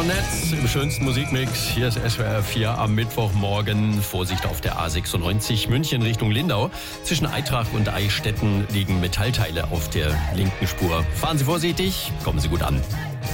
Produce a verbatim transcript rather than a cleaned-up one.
Netz im schönsten Musikmix. Hier ist S W R vier am Mittwochmorgen. Vorsicht auf der A sechsundneunzig München Richtung Lindau. Zwischen Eintracht und Eichstätten liegen Metallteile auf der linken Spur. Fahren Sie vorsichtig, kommen Sie gut an.